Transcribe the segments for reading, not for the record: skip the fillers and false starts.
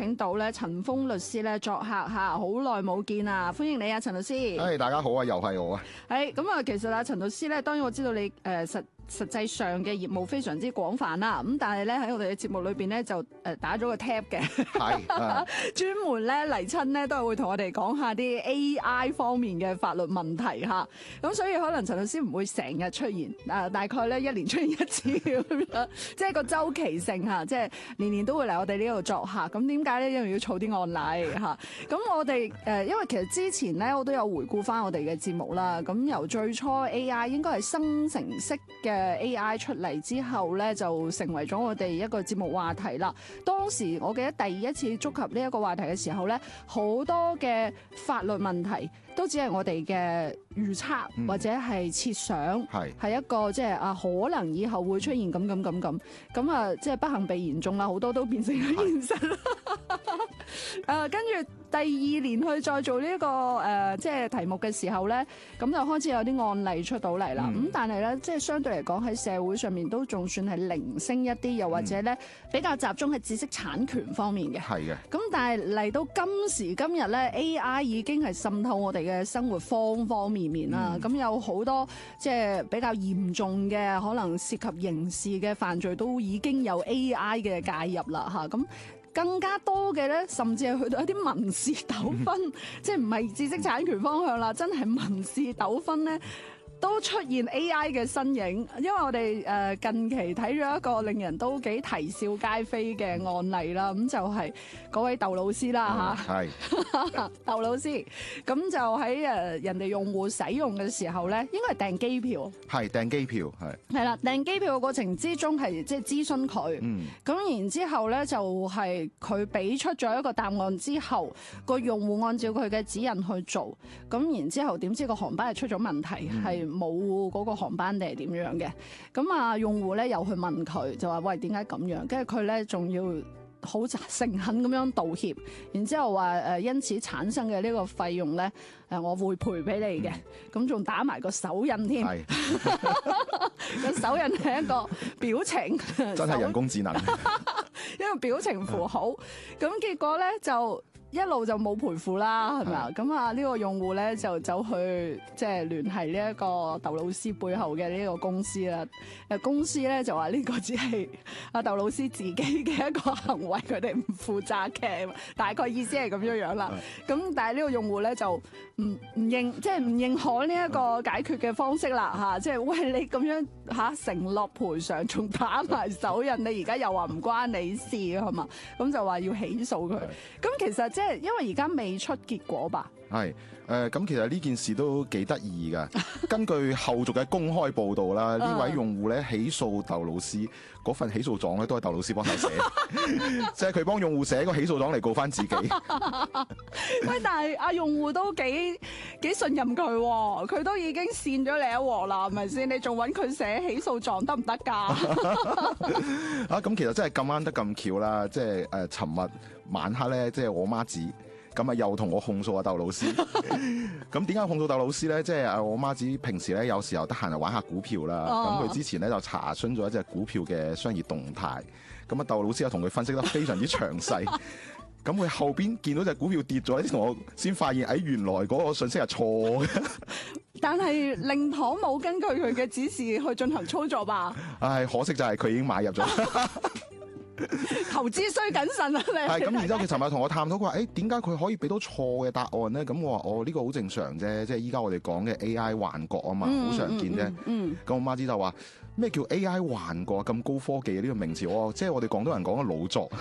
請到咧陳鋒律師咧作客嚇，好耐冇見啊！歡迎你啊，陳律師。 大家好啊，又係我啊。 咁啊，其實啊，陳律師咧，當然我知道你實際上嘅業務非常之廣泛啦，咁但係咧喺我哋嘅節目裏邊咧就打咗個 tab 嘅，係專門咧嚟親咧都係會同我哋講下啲 AI 方面嘅法律問題嚇，咁所以可能陳律師唔會成日出現，大概咧1年出現一次咁樣，即係個周期性嚇，即係年年都會嚟我哋呢度作客。咁點解咧？因為要儲啲案例嚇。咁我哋因為其實之前咧我都有回顧翻我哋嘅節目啦，咁由最初 AI 應該係生成式嘅AI 出嚟之後咧，就成為咗我哋一個節目話題啦。當時我記得第一次觸及呢一個話題嘅時候咧，好多嘅法律問題都只係我哋嘅預測或者係設想，係一個即係可能以後會出現咁啊，即係不幸被言中啦，好多都變成咗現實啦。跟住第二年去再做呢個即係題目嘅時候咧，咁就開始有啲案例出到嚟啦。咁但係咧，即係相對嚟講喺社會上面都仲算係零星一啲，又或者咧比較集中喺知識產權方面嘅。係嘅。咁但係嚟到今時今日咧，AI 已經係滲透我哋嘅生活方方面面啦。咁有好多即係比較嚴重嘅，可能涉及刑事嘅犯罪都已經有 AI 嘅介入啦嚇。咁更加多嘅咧，甚至係去到一啲民事糾紛，即係唔係知識產權方向啦，真係民事糾紛咧，都出現 AI 嘅身影。因為我哋近期睇咗一個令人都幾啼笑皆非嘅案例啦，咁就係嗰位竇老師啦嚇，係竇老師，咁就喺人哋用戶使用嘅時候咧，應該係訂機票，係訂機票，係啦，訂機票嘅過程之中係即係諮詢佢，咁然之後咧就係佢俾出咗一個答案之後，個用戶按照佢嘅指引去做，咁然之後點知個航班係出咗問題，係冇嗰個航班定係點樣嘅？咁啊，用戶咧又去問佢，就話喂，點解咁樣？跟住佢咧仲要好誠懇咁樣道歉，然之後話因此產生嘅呢個費用咧我會賠俾你嘅，咁仲打埋個手印添，個手印係一個表情，真係人工智能，一個表情符號，咁結果咧就一路就冇賠付啦，係咪啊？咁啊呢個用戶咧就走去即係聯繫呢一個竇老師背後嘅呢個公司啦。公司咧就話呢個只係阿竇老師自己嘅一個行為，佢哋唔負責嘅，大概意思係咁樣樣啦。咁但係呢個用戶咧就唔認，即係唔認可呢一個解決嘅方式啦嚇。即係喂，你咁樣承諾賠償，仲打埋手印，你而家又話唔關你事係嘛？咁就話要起訴佢。咁其實即係因為而家未出結果吧？係咁其實呢件事都幾得意㗎。根據後續嘅公開報導啦，呢位用戶咧起訴竇老師嗰份起訴狀咧，都係竇老師幫手寫，即係佢幫用戶寫個起訴狀嚟告翻自己。 喂，但係阿用戶都幾信任佢喎，佢都已經跣咗你一鑊啦，係咪先？你仲揾佢寫起訴狀得唔得㗎？ 咁其實真係咁啱得咁巧啦，即係尋日晚黑咧，即係我媽子。咁啊，又同我控訴阿竇老師。咁點解控訴竇老師咧？即係我媽子平時咧有時候得閒就玩下股票啦。咁佢之前咧就查詢咗一隻股票嘅商業動態。咁啊，竇老師又同佢分析得非常之詳細。咁佢後邊見到隻股票跌咗，同我先發現，原來嗰個信息係錯嘅。 但係令堂冇根據佢嘅指示去進行操作吧？可惜就係佢已經買入咗。投資需謹慎啊！你係咁，然之後佢尋日同我探討，佢話：點解佢可以俾到錯嘅答案咧？咁我話：呢個好正常啫，即係依家我哋講嘅 AI 幻覺啊嘛，好常見啫。咁我媽子就話：咩叫 AI 幻覺咁高科技嘅呢個名詞？我即係我哋廣東人講嘅老作。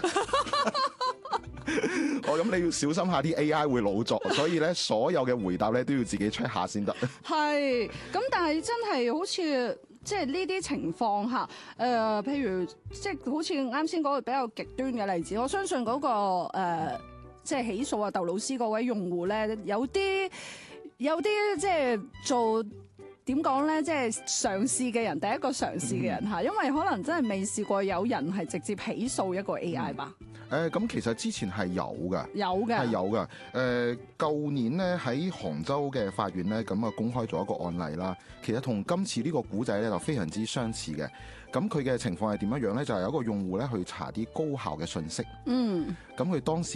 咁你要小心下啲 AI 會老作，所以咧所有嘅回答咧都要自己 check 下先得。係，咁但係真係好似。即係呢啲情況下，譬如即係好似啱先嗰個比較極端嘅例子，我相信嗰個即係起訴竇老師嗰位用戶咧，有啲即係做點講咧，即係嘗試嘅人，第一個嘗試嘅人嚇，因為可能真係未試過有人係直接起訴一個 AI 吧。 咁其實之前係有㗎，係有㗎。舊年咧喺杭州嘅法院咧，咁啊公開咗一個案例啦。其實同今次呢個古仔咧就非常之相似嘅。咁佢嘅情況係點樣樣咧？就係有一個用戶咧去查啲高校嘅信息。咁佢當時